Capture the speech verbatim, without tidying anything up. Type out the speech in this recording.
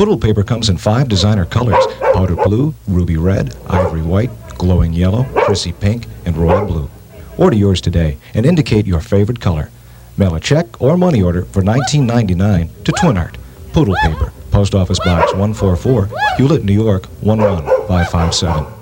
Poodle paper comes in five designer colors: powder blue, ruby red, ivory white, glowing yellow, prissy pink, and royal blue. Order yours today and indicate your favorite color. Mail a check or money order for nineteen ninety-nine to Twin Art. Poodle paper, Post Office Box one forty-four, Hewlett, New York one one five five seven.